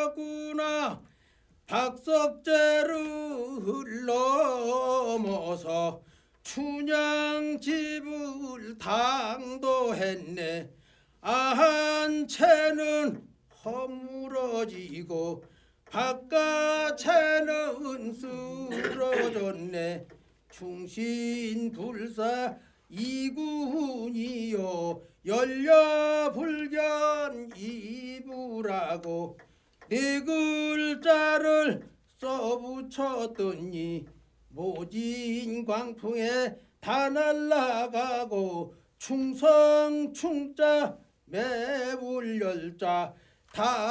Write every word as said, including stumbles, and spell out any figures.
하구나. 박석제를 넘어서 춘향집을 당도했네. 아한채는 허물어지고 바깥채는 쓰러졌네. 충신불사 이군이요 열려불견 이부라고 네 글자를 써붙였더니 모진 광풍에 다 날아가고 충성 충자 매불열자 다